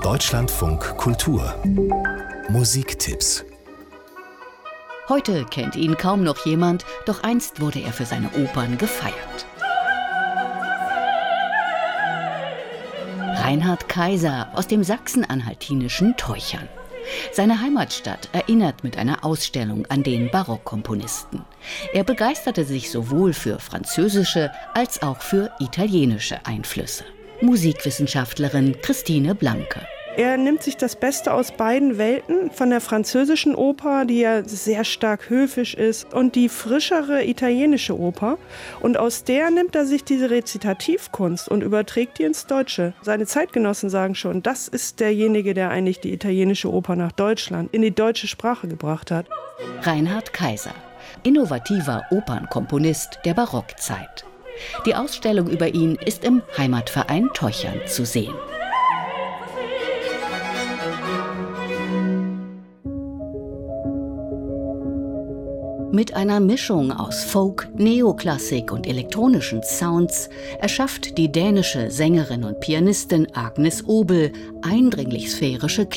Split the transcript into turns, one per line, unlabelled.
Deutschlandfunk Kultur Musiktipps.
Heute kennt ihn kaum noch jemand, doch einst wurde er für seine Opern gefeiert. Reinhard Kaiser aus dem sachsen-anhaltinischen Teuchern. Seine Heimatstadt erinnert mit einer Ausstellung an den Barockkomponisten. Er begeisterte sich sowohl für französische als auch für italienische Einflüsse. Musikwissenschaftlerin Christine Blanke.
Er nimmt sich das Beste aus beiden Welten, von der französischen Oper, die ja sehr stark höfisch ist, und die frischere italienische Oper. Und aus der nimmt er sich diese Rezitativkunst und überträgt die ins Deutsche. Seine Zeitgenossen sagen schon, das ist derjenige, der eigentlich die italienische Oper nach Deutschland, in die deutsche Sprache gebracht hat.
Reinhard Kaiser, innovativer Opernkomponist der Barockzeit. Die Ausstellung über ihn ist im Heimatverein Teuchern zu sehen. Mit einer Mischung aus Folk, Neoklassik und elektronischen Sounds erschafft die dänische Sängerin und Pianistin Agnes Obel eindringlich sphärische